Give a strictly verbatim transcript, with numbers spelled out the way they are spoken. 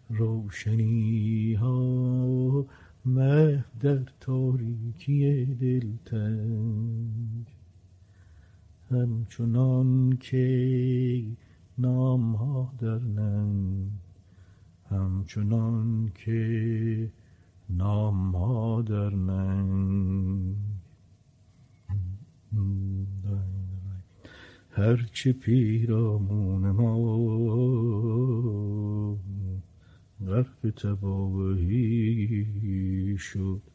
روشنی ها مه در تاریکی دلتنگ، همچنان که نام ها در ننگ، همچنان که نام ها در ننگ. هرچه پیرامون ما غرق تباهی شد،